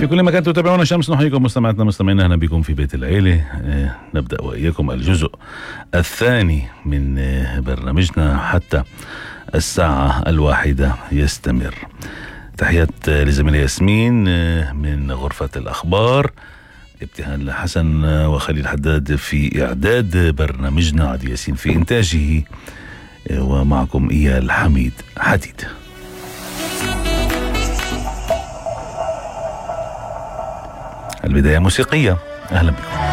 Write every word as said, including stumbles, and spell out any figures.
في كل مكان تتابعونا شمس، نحييكم مستمعاتنا مستمعينا، أهلا بكم في بيت العيلة. نبدأ وإياكم الجزء الثاني من برنامجنا حتى الساعة الواحدة يستمر. تحيات لزميلي ياسمين من غرفة الأخبار، ابتهال حسن وخليل حداد في إعداد برنامجنا، عدي ياسين في إنتاجه، ومعكم إيال حميد حديد. البداية موسيقية، أهلا بكم.